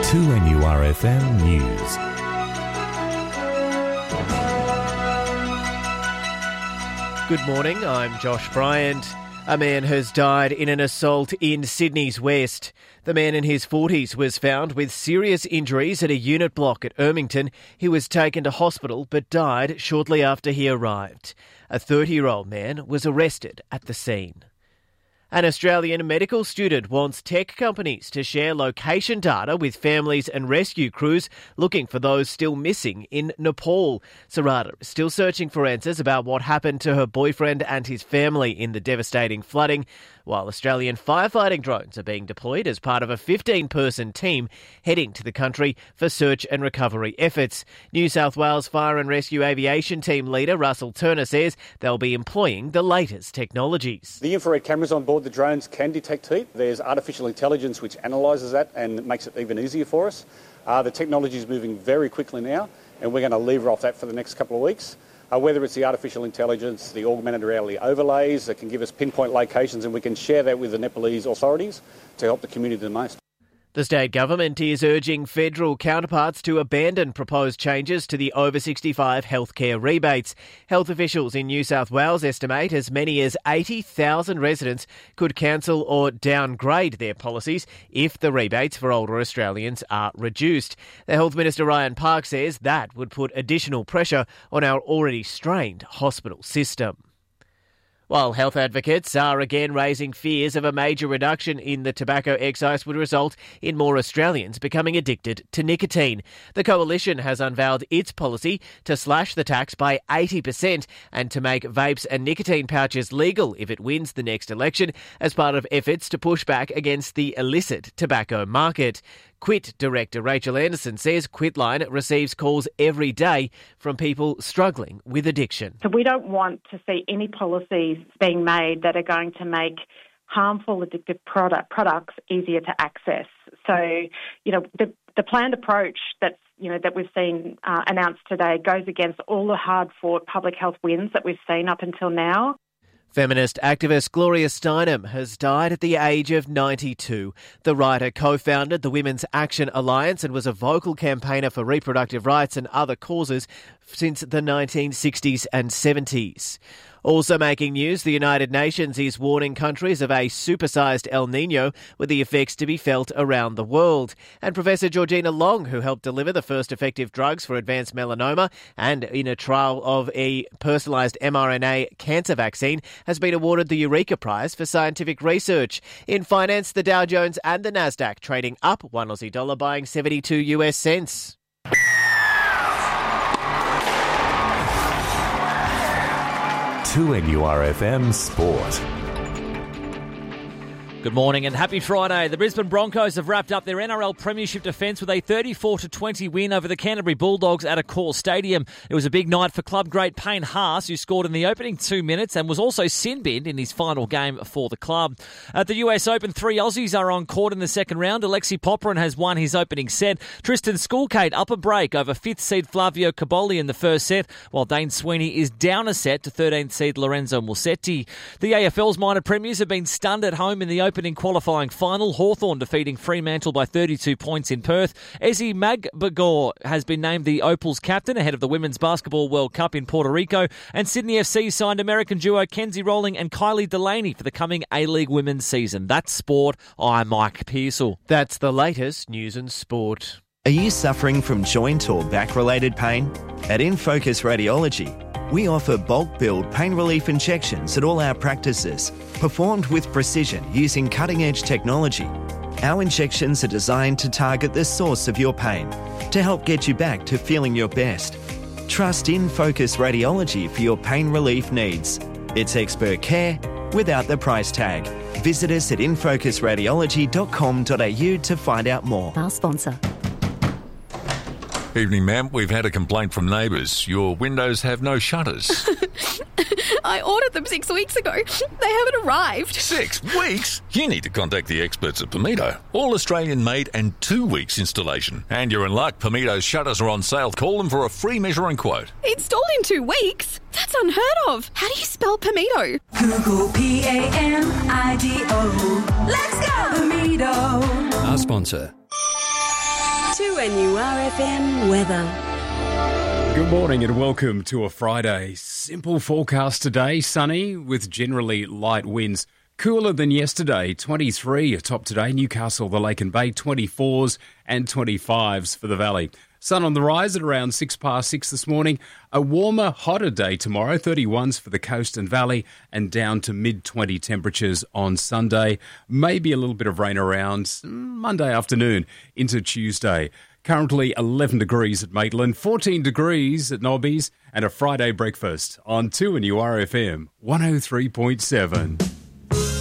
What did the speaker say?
2NURFM News. Good morning, I'm Josh Bryant. A man has died in an assault in Sydney's west. The man in his 40s was found with serious injuries at a unit block at Ermington. He was taken to hospital but died shortly after he arrived. A 30-year-old man was arrested at the scene. An Australian medical student wants tech companies to share location data with families and rescue crews looking for those still missing in Nepal. Sarada is still searching for answers about what happened to her boyfriend and his family in the devastating flooding, while Australian firefighting drones are being deployed as part of a 15-person team heading to the country for search and recovery efforts. New South Wales Fire and Rescue Aviation Team leader Russell Turner says they'll be employing the latest technologies. The infrared cameras on board the drones can detect heat. There's artificial intelligence which analyses that and makes it even easier for us. The technology is moving very quickly now, and we're going to lever off that for the next couple of weeks. Whether it's the artificial intelligence, the augmented reality overlays that can give us pinpoint locations, and we can share that with the Nepalese authorities to help the community the most. The state government is urging federal counterparts to abandon proposed changes to the over-65 healthcare rebates. Health officials in New South Wales estimate as many as 80,000 residents could cancel or downgrade their policies if the rebates for older Australians are reduced. The Health Minister Ryan Park says that would put additional pressure on our already strained hospital system. While health advocates are again raising fears of a major reduction in the tobacco excise would result in more Australians becoming addicted to nicotine. The Coalition has unveiled its policy to slash the tax by 80% and to make vapes and nicotine pouches legal if it wins the next election as part of efforts to push back against the illicit tobacco market. Quit director Rachel Anderson says Quitline receives calls every day from people struggling with addiction. So we don't want to see any policies being made that are going to make harmful addictive products easier to access. So, the planned approach that we've seen announced today goes against all the hard-fought public health wins that we've seen up until now. Feminist activist Gloria Steinem has died at the age of 92. The writer co-founded the Women's Action Alliance and was a vocal campaigner for reproductive rights and other causes since the 1960s and 70s. Also making news, the United Nations is warning countries of a supersized El Niño with the effects to be felt around the world. And Professor Georgina Long, who helped deliver the first effective drugs for advanced melanoma and in a trial of a personalised mRNA cancer vaccine, has been awarded the Eureka Prize for scientific research. In finance, the Dow Jones and the Nasdaq trading up, $1 Aussie buying 72 US cents. To NURFM Sport. Good morning and happy Friday. The Brisbane Broncos have wrapped up their NRL Premiership defence with a 34-20 win over the Canterbury Bulldogs at Accor Stadium. It was a big night for club great Payne Haas, who scored in the opening 2 minutes and was also sin-binned in his final game for the club. At the US Open, 3 Aussies are on court in the second round. Alexi Popyrin has won his opening set. Tristan Skulkate up a break over 5th seed Flavio Caboli in the first set, while Dane Sweeney is down a set to 13th seed Lorenzo Musetti. The AFL's minor premiers have been stunned at home in the opening qualifying final. Hawthorn defeating Fremantle by 32 points in Perth. Ezi Magbagor has been named the Opals captain ahead of the Women's Basketball World Cup in Puerto Rico. And Sydney FC signed American duo Kenzie Rowling and Kylie Delaney for the coming A-League women's season. That's sport. I'm Mike Pearsall. That's the latest news and sport. Are you suffering from joint or back-related pain? At InFocus Radiology, we offer bulk billed pain relief injections at all our practices, performed with precision using cutting-edge technology. Our injections are designed to target the source of your pain to help get you back to feeling your best. Trust InFocus Radiology for your pain relief needs. It's expert care without the price tag. Visit us at infocusradiology.com.au to find out more. Our sponsor. Evening, ma'am. We've had a complaint from neighbours. Your windows have no shutters. I ordered them 6 weeks ago. They haven't arrived. 6 weeks? You need to contact the experts at Pimito. All Australian made and 2 weeks installation. And you're in luck. Pimito's shutters are on sale. Call them for a free measuring quote. Installed in 2 weeks? That's unheard of. How do you spell Pimito? Google P-A-M-I-D-O. Let's go, Pimito. Our sponsor. 2NURFM weather. Good morning and welcome to a Friday. Simple forecast today, sunny with generally light winds. Cooler than yesterday, 23 atop today. Newcastle, the Lake and Bay, 24s and 25s for the Valley. Sun on the rise at around 6:06 this morning. A warmer, hotter day tomorrow, 31s for the coast and valley, and down to mid-20 temperatures on Sunday. Maybe a little bit of rain around Monday afternoon into Tuesday. Currently 11 degrees at Maitland, 14 degrees at Nobbies, and a Friday breakfast on 2NURFM 103.7.